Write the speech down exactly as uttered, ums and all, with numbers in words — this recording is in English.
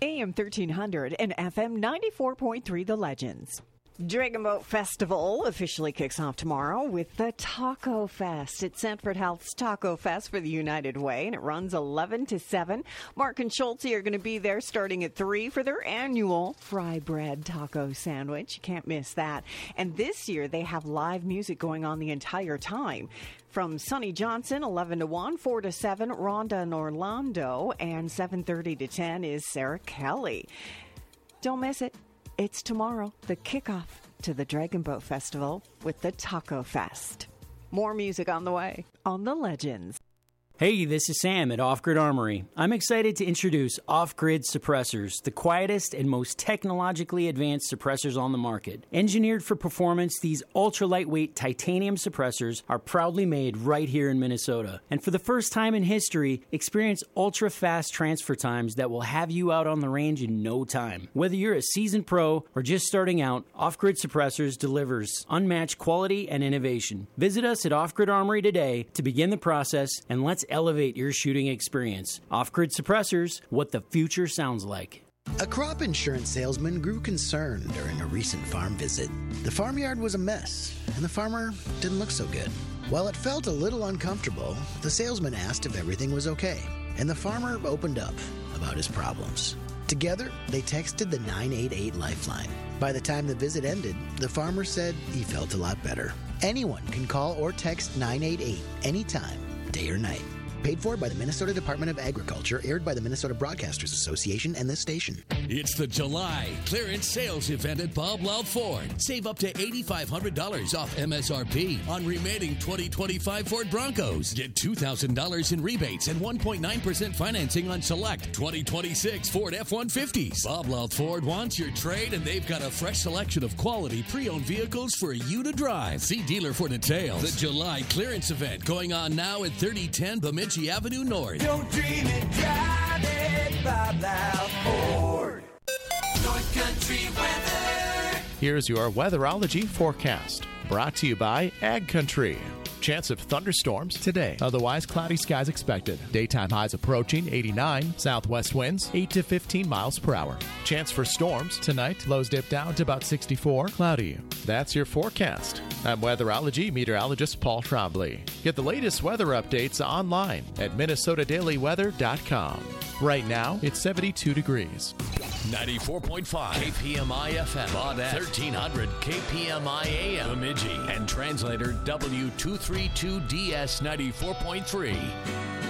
A M thirteen hundred and F M ninety-four point three The Legends. Dragon Boat Festival officially kicks off tomorrow with the Taco Fest. It's Sanford Health's Taco Fest for the United Way, and it runs eleven to seven. Mark and Schulte are going to be there starting at three for their annual fry bread taco sandwich. You can't miss that. And this year, they have live music going on the entire time. From Sonny Johnson, eleven to one, four to seven, Rhonda and Orlando, and seven thirty to ten is Sarah Kelly. Don't miss it. It's tomorrow, the kickoff to the Dragon Boat Festival with the Taco Fest. More music on the way on The Legends. Hey, this is Sam at Off Grid Armory. I'm excited to introduce Off Grid Suppressors, the quietest and most technologically advanced suppressors on the market. Engineered for performance, these ultra-lightweight titanium suppressors are proudly made right here in Minnesota. And for the first time in history, experience ultra-fast transfer times that will have you out on the range in no time. Whether you're a seasoned pro or just starting out, Off Grid Suppressors delivers unmatched quality and innovation. Visit us at Off Grid Armory today to begin the process, and let's elevate your shooting experience. Off-Grid Suppressors, what the future sounds like. A crop insurance salesman grew concerned during a recent farm visit. The farmyard was a mess, and the farmer didn't look so good. While it felt a little uncomfortable, the salesman asked if everything was okay, and the farmer opened up about his problems. Together, they texted the nine eight eight Lifeline. By the time the visit ended, the farmer said he felt a lot better. Anyone can call or text nine eight eight anytime, day or night. Paid for by the Minnesota Department of Agriculture, aired by the Minnesota Broadcasters Association and this station. It's the July clearance sales event at Bob Loud Ford. Save up to eight thousand five hundred dollars off M S R P on remaining twenty twenty-five Ford Broncos. Get two thousand dollars in rebates and one point nine percent financing on select twenty twenty-six Ford F one fifties. Bob Loud Ford wants your trade, and they've got a fresh selection of quality pre-owned vehicles for you to drive. See dealer for details. The July clearance event going on now at thirty ten Bemidji Avenue North. Don't dream it, drive it, Bob Loud Ford. North Country weather. Here's your weatherology forecast, brought to you by Ag Country. Chance of thunderstorms today. Otherwise, cloudy skies expected. Daytime highs approaching eighty-nine. Southwest winds eight to fifteen miles per hour. Chance for storms tonight. Lows dip down to about sixty-four. Cloudy. That's your forecast. I'm weatherology meteorologist Paul Trombley. Get the latest weather updates online at minnesota daily weather dot com. Right now, it's seventy-two degrees. ninety-four point five K P M I F M, Baudette, thirteen hundred K P M I A M, Bemidji, and translator W two thirty-two D S ninety-four point three.